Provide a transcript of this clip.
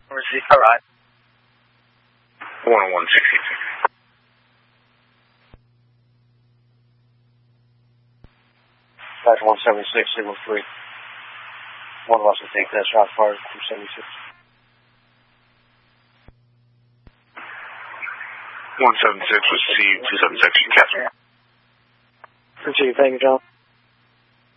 Receive, alright. 116. 176, signal 3. One of us will take that shot fired, 276. 176, receive 276, capture. Receive, thank you, John.